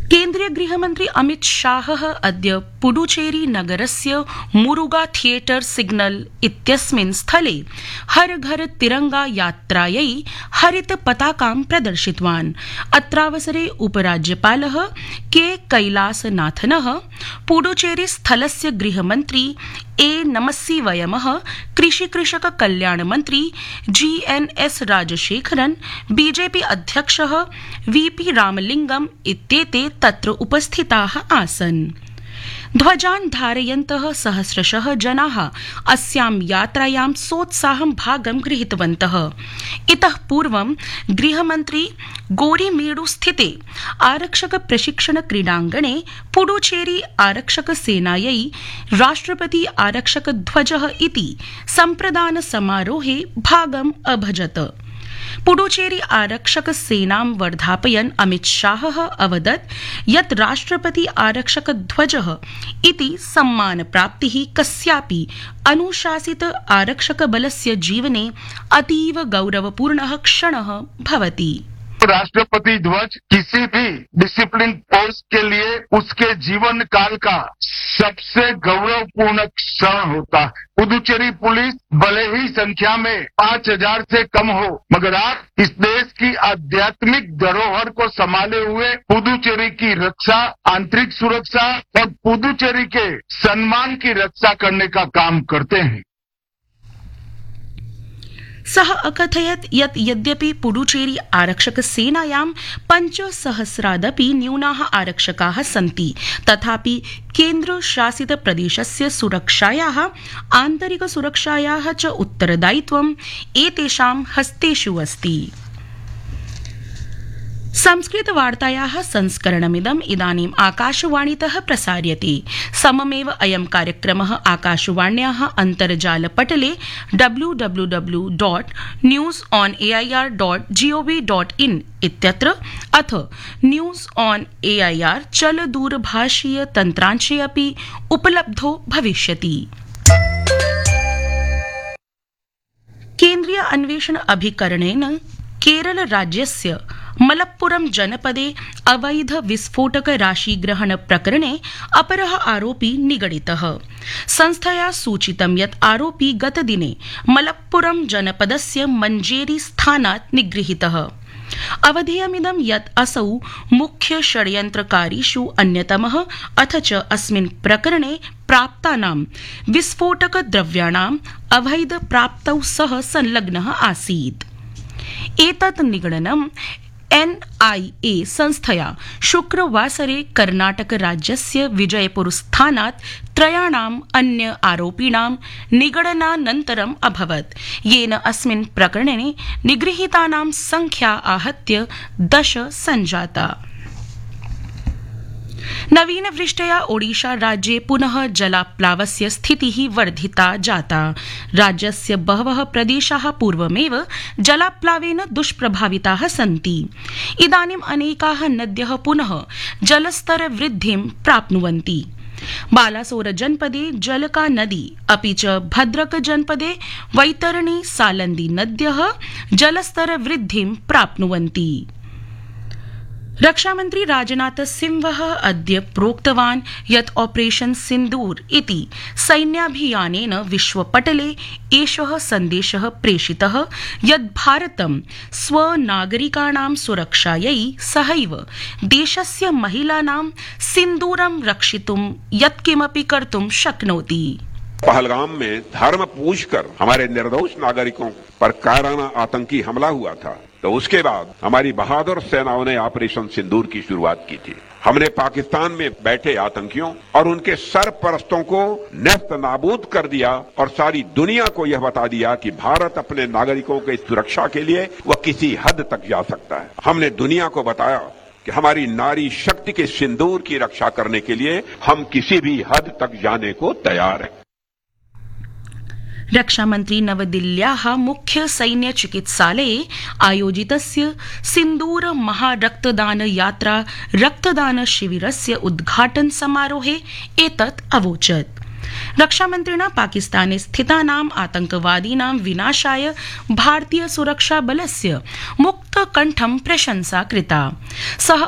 केन्द्रीय गृहमन्त्री अमित शाहः अद्य पुडुचेरी नगरस्य मुरुगा थियेटर सिग्नल इत्यस्मिन् स्थले हर घर तिरंगा यात्रायै हरित पताकां प्रदर्शितवान्। अत्रावसरे उपराज्यपालः के कैलासनाथनः, पुडुचेरी स्थलस्य गृहमन्त्री ए नमस्सिवयमः, कृषक कल्याण मंत्री GNS राजशेखरन्, बीजेपी अध्यक्षः VP रामलिंगम इत्येते तत्र उपस्थिताः आसन्। ध्वजान् धारयन्तः सहस्रशः जनाः अस्यां यात्रायां सोत्साहं भागं गृहीतवन्तः। इतः पूर्वं गृहमन्त्री गोरीमेडु स्थिते आरक्षक प्रशिक्षण क्रीडाङ्गणे पुडुचेरी आरक्षक सेनायै राष्ट्रपति आरक्षक ध्वजः इति सम्प्रदान समारोहे भागम् अभजत। पुडुचेरी आरक्षक सेनां वर्धापयन् अमित शाहः अवदत् यत् राष्ट्रपति आरक्षक ध्वजः इति सम्मान प्राप्तिः कस्यापि अनुशासित आरक्षक बलस्य जीवने अतीव गौरवपूर्णः क्षणः भवति। राष्ट्रपति ध्वज किसी भी डिसिप्लिन फोर्स के लिए उसके जीवन काल का सबसे गौरवपूर्ण क्षण होता है। पुदुचेरी पुलिस भले ही संख्या में 5000 से कम हो, मगर आप इस देश की आध्यात्मिक धरोहर को संभाले हुए पुदुचेरी की रक्षा, आंतरिक सुरक्षा और पुदुचेरी के सम्मान की रक्षा करने का काम करते हैं। सः अकथयत् यत् यद्यपि पुडुचेरी आरक्षक सेनायां 5000 न्यूनाः आरक्षकाः सन्ति, तथापि केन्द्रशासित प्रदेशस्य सुरक्षायाः, आन्तरिक सुरक्षायाः च उत्तरदायित्वम् एतेषां हस्तेषु अस्ति। संस्कृत वार्तायाः संस्करणमिदम् इदानीम् आकाशवाणीतः प्रसार्यते। सममेव अयं कार्यक्रमः आकाशवाण्याः अन्तर्जालपटले www.newsonair.gov.in इत्यत्र अथ न्यूज ऑन एआईआर चलदूरभाषीय तन्त्रांशे अपि उपलब्धो भविष्यति। केन्द्रीय अन्वेषण अभिकरणेन केरल राज्यस्य मलप्पुरम जनपदे अवैध विस्फोटक राशिग्रहण प्रकरणे अपरः आरोपी निगडितः। संस्थया सूचितं यत् आरोपी गतदिने मलप्पुरम जनपदस्य मञ्जेरी स्थानात् निगृहीतः। अवधेयमिदं यत् असौ मुख्य षड्यन्त्रकारीषु अन्यतमः, अथ च अस्मिन् प्रकरणे प्राप्तानां विस्फोटक द्रव्याणाम् अवैध प्राप्तौ सह संलग्नः आसीत्। एतत् निगडनं NIA संस्थया शुक्रवासरे कर्णाटक राज्यस्य विजयपुर स्थानात् त्रयाणाम् अन्य आरोपिणां निगडनानन्तरम् अभवत्, येन अस्मिन् प्रकरणे निगृहीतानां संख्या आहत्य 10 सञ्जाता। नवीनवृष्ट्या ओडिशा राज्ये पुनः जलाप्लावस्य स्थितिः वर्धिता जाता। राज्यस्य बहवः प्रदेशाः पूर्वमेव जलाप्लावेन दुष्प्रभाविताः सन्ति। इदानीम् अनेकाः नद्यः पुनः जलस्तर वृद्धिं प्राप्नुवन्ति। बालासोर जनपदे जलका नदी अपि च भद्रक जनपदे वैतरणी सालन्दी नद्यः जलस्तर वृद्धिं प्राप्नुवन्ति। रक्षामन्त्री राजनाथ सिंहः अद्य प्रोक्तवान् यत् ऑपरेशन सिन्दूर इति सैन्याभियानेन विश्वपटले एषः सन्देशः प्रेषितः यत् भारतं स्वनागरिकाणां सुरक्षायै सहैव देशस्य महिलानां सिन्दूरं रक्षितुं यत्किमपि कर्तुं शक्नोति। पहलगाम में धर्म पूछकर हमारे निर्दोष नागरिकों पर कायराना आतंकी हमला हुआ था, तो उसके बाद हमारी बहादुर सेनाओं ने ऑपरेशन सिंदूर की शुरुआत की थी। हमने पाकिस्तान में बैठे आतंकियों और उनके सरपरस्तों को नेस्त नाबूद कर दिया और सारी दुनिया को यह बता दिया कि भारत अपने नागरिकों की सुरक्षा के लिए वह किसी हद तक जा सकता है। हमने दुनिया को बताया कि हमारी नारी शक्ति के सिंदूर की रक्षा करने के लिए हम किसी भी हद तक जाने को तैयार हैं। रक्षामन्त्री नवदिल्ल्याः मुख्य सैन्य चिकित्सालये आयोजितस्य सिन्दूर महारक्तदान यात्रा रक्तदान शिविरस्य उद्घाटन समारोहे एतत् अवोचत्। रक्षामन्त्रिणा पाकिस्ताने स्थितानाम् आतंकवादीनां विनाशाय भारतीय सुरक्षा बलस्य मुक्तकण्ठं प्रशंसा कृता। सः